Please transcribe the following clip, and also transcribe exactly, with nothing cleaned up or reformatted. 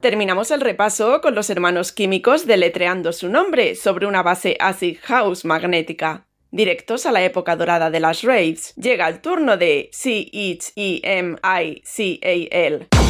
Terminamos el repaso con los hermanos químicos deletreando su nombre sobre una base acid house magnética. Directos a la época dorada de las raves, llega el turno de C H E M I C A L.